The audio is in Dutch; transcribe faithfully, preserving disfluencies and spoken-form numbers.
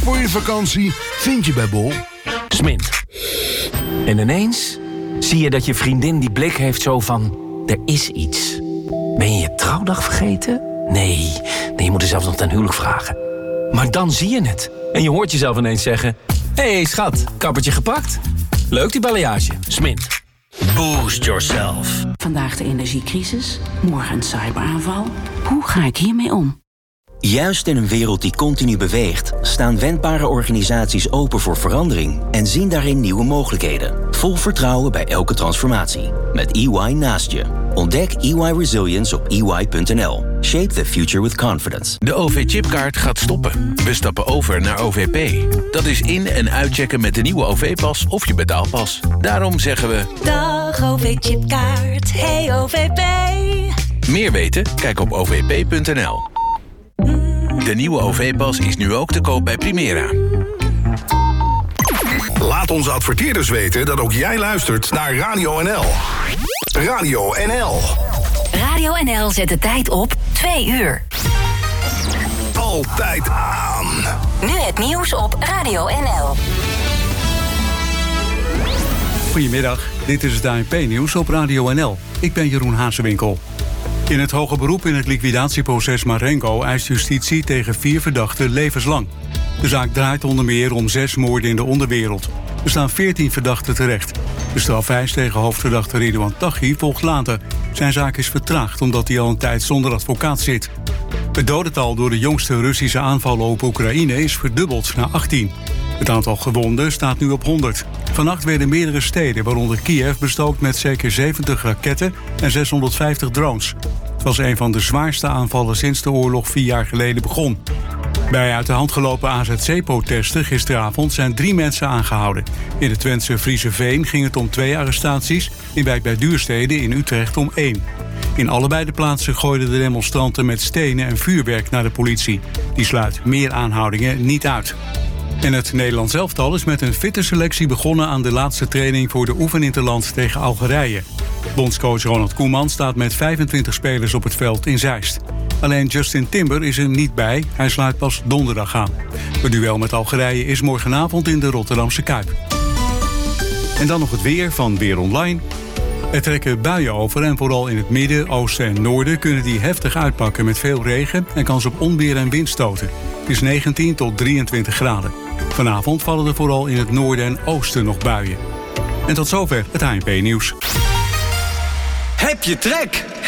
voor je vakantie vind je bij Bol. Smint. En ineens zie je dat je vriendin die blik heeft zo van... er is iets. Ben je je trouwdag vergeten? Nee, nee, je moet er zelfs nog ten huwelijk vragen. Maar dan zie je het. En je hoort jezelf ineens zeggen... hé hey, schat, kappertje gepakt? Leuk die balayage. Smint. Boost yourself. Vandaag de energiecrisis, morgen een cyberaanval. Hoe ga ik hiermee om? Juist in een wereld die continu beweegt, staan wendbare organisaties open voor verandering en zien daarin nieuwe mogelijkheden. Vol vertrouwen bij elke transformatie. Met E Y naast je. Ontdek E Y Resilience op E Y punt N L. Shape the future with confidence. De O V-chipkaart gaat stoppen. We stappen over naar O V P. Dat is in- en uitchecken met de nieuwe O V-pas of je betaalpas. Daarom zeggen we... Dag O V-chipkaart, hey O V P. Meer weten? Kijk op O V P punt N L. De nieuwe O V-pas is nu ook te koop bij Primera. Laat onze adverteerders weten dat ook jij luistert naar Radio N L. Radio N L. Radio N L zet de tijd op twee uur. Altijd aan. Nu het nieuws op Radio N L. Goedemiddag, dit is het A N P-nieuws op Radio N L. Ik ben Jeroen Hazewinkel. In het hoge beroep in het liquidatieproces Marengo eist justitie tegen vier verdachten levenslang. De zaak draait onder meer om zes moorden in de onderwereld. Er staan veertien verdachten terecht. De strafeis tegen hoofdverdachte Ridouan Taghi volgt later. Zijn zaak is vertraagd omdat hij al een tijd zonder advocaat zit. Het dodental door de jongste Russische aanvallen op Oekraïne is verdubbeld naar achttien. Het aantal gewonden staat nu op honderd. Vannacht werden meerdere steden, waaronder Kiev, bestookt met zeker zeventig raketten en zeshonderdvijftig drones. Het was een van de zwaarste aanvallen sinds de oorlog vier jaar geleden begon. Bij uit de hand gelopen A Z C-protesten gisteravond zijn drie mensen aangehouden. In het Twentse Frieseveen ging het om twee arrestaties, in Wijk bij Duurstede in Utrecht om één. In allebei de plaatsen gooiden de demonstranten met stenen en vuurwerk naar de politie. Die sluit meer aanhoudingen niet uit. En het Nederlands elftal is met een fitte selectie begonnen aan de laatste training voor de oefeninterland tegen Algerije. Bondscoach Ronald Koeman staat met vijfentwintig spelers op het veld in Zeist. Alleen Justin Timber is er niet bij, hij sluit pas donderdag aan. Het duel met Algerije is morgenavond in de Rotterdamse Kuip. En dan nog het weer van Weer Online. Er trekken buien over en vooral in het midden, oosten en noorden kunnen die heftig uitpakken met veel regen en kans op onweer en windstoten. Het is negentien tot drieëntwintig graden. Vanavond vallen er vooral in het noorden en oosten nog buien. En tot zover het A N P-nieuws. Heb je trek?